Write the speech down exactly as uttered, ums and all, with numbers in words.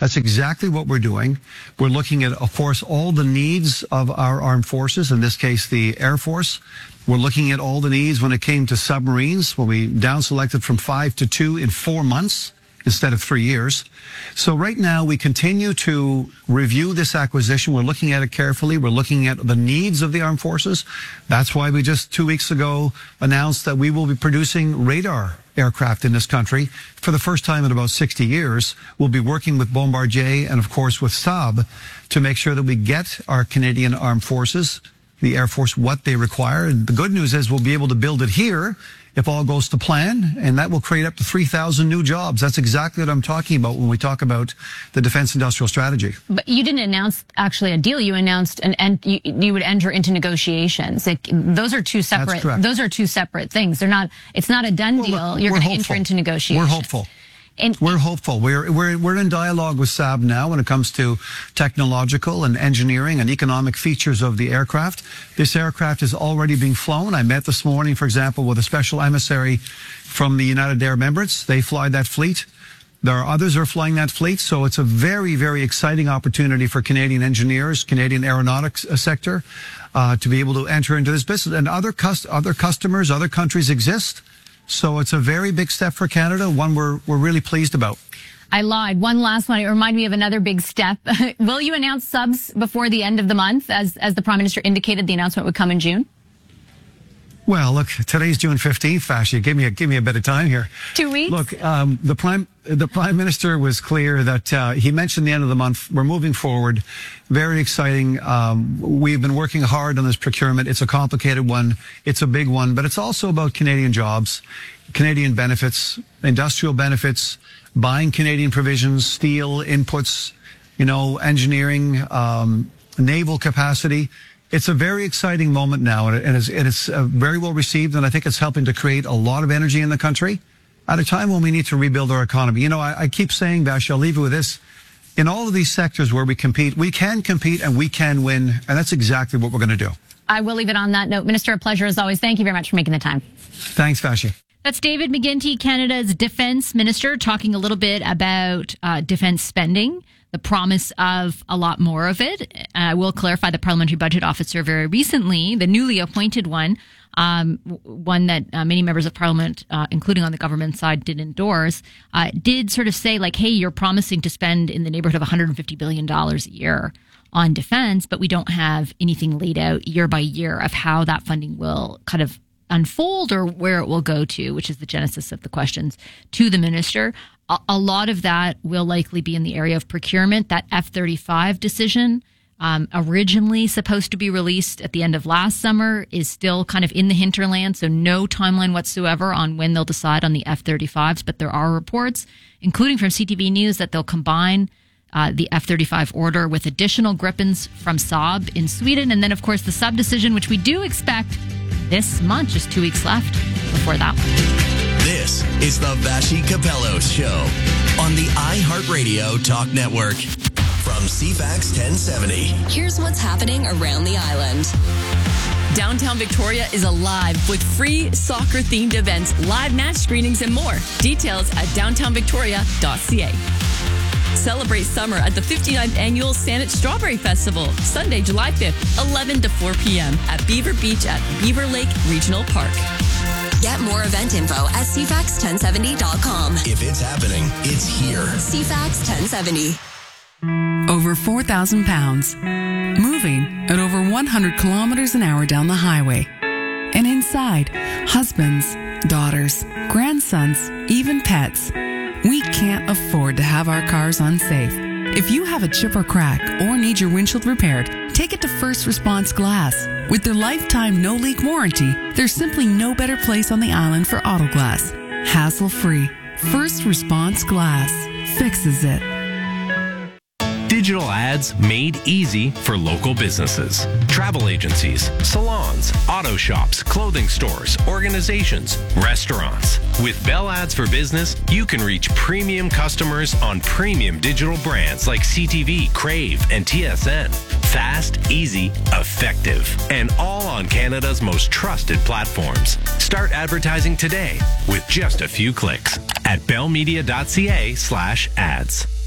That's exactly what we're doing. We're looking at, of course, all the needs of our armed forces, in this case, the Air Force. We're looking at all the needs when it came to submarines, when we down-selected from five to two in four months instead of three years. So right now, we continue to review this acquisition. We're looking at it carefully. We're looking at the needs of the armed forces. That's why we just two weeks ago announced that we will be producing radar aircraft in this country for the first time in about sixty years. We'll be working with Bombardier and, of course, with Saab to make sure that we get our Canadian armed forces, the Air Force, what they require. And the good news is we'll be able to build it here if all goes to plan, and that will create up to three thousand new jobs. That's exactly what I'm talking about when we talk about the defense industrial strategy. But you didn't announce actually a deal. You announced an and you, you would enter into negotiations. Like, those are two separate. That's correct. Those are two separate things. They're not. It's not a done Well, deal. look, You're we're going to hopeful. enter into negotiations. We're hopeful. And We're hopeful. We're, we're, we're in dialogue with Saab now when it comes to technological and engineering and economic features of the aircraft. This aircraft is already being flown. I met this morning, for example, with a special emissary from the United Arab Emirates. They fly that fleet. There are others who are flying that fleet. So it's a very, very exciting opportunity for Canadian engineers, Canadian aeronautics sector, uh, to be able to enter into this business. And other, cust- other customers, other countries exist. So it's a very big step for Canada, one we're we're really pleased about. I lied. One last one. It reminded me of another big step. Will you announce subs before the end of the month, as as the Prime Minister indicated the announcement would come in June? Well, look, today's June fifteenth, Fashy. Give me a give me a bit of time here. Two weeks. Look, um, the prime the Prime Minister was clear that uh, he mentioned the end of the month. We're moving forward. Very exciting. Um, we've been working hard on this procurement. It's a complicated one. It's a big one, but it's also about Canadian jobs, Canadian benefits, industrial benefits, buying Canadian provisions, steel inputs, you know, engineering, um, naval capacity. It's a very exciting moment now, and, it, and it's, and it's uh, very well received, and I think it's helping to create a lot of energy in the country at a time when we need to rebuild our economy. You know, I, I keep saying, Bash, I'll leave you with this. In all of these sectors where we compete, we can compete and we can win, and that's exactly what we're going to do. I will leave it on that note. Minister, a pleasure as always. Thank you very much for making the time. Thanks, Fashy. That's David McGuinty, Canada's defense minister, talking a little bit about uh, defense spending, the promise of a lot more of it. I will clarify the parliamentary budget officer very recently, the newly appointed one, um, one that uh, many members of parliament, uh, including on the government side, did endorse, uh, did sort of say like, hey, you're promising to spend in the neighborhood of one hundred fifty billion dollars a year on defense, but we don't have anything laid out year by year of how that funding will kind of unfold or where it will go to, which is the genesis of the questions to the minister. A, a lot of that will likely be in the area of procurement. That F thirty-five decision, um, originally supposed to be released at the end of last summer, is still kind of in the hinterland, so no timeline whatsoever on when they'll decide on the F thirty-fives, but there are reports, including from C T V News, that they'll combine Uh, the F thirty-five order with additional Gripens from Saab in Sweden. And then, of course, the sub decision, which we do expect this month, just two weeks left before that one. This is the Vassy Kapelos Show on the iHeartRadio Talk Network from C FAX ten seventy. Here's what's happening around the island. Downtown Victoria is alive with free soccer-themed events, live match screenings, and more. Details at downtown victoria dot c a. Celebrate summer at the fifty-ninth Annual Sanet Strawberry Festival, Sunday, July fifth, eleven to four p.m. at Beaver Beach at Beaver Lake Regional Park. Get more event info at c fax ten seventy dot com. If it's happening, it's here. C FAX ten seventy. Over four thousand pounds. Moving at over one hundred kilometers an hour down the highway. And inside, husbands, daughters, grandsons, even pets. We can't afford to have our cars unsafe. If you have a chip or crack or need your windshield repaired, take it to First Response Glass. With their lifetime no-leak warranty, there's simply no better place on the island for auto glass. Hassle-free. First Response Glass fixes it. Digital ads made easy for local businesses. Travel agencies, salons, auto shops, clothing stores, organizations, restaurants. With Bell Ads for Business, you can reach premium customers on premium digital brands like C T V, Crave, and T S N. Fast, easy, effective, and all on Canada's most trusted platforms. Start advertising today with just a few clicks at bellmedia dot c a slash ads.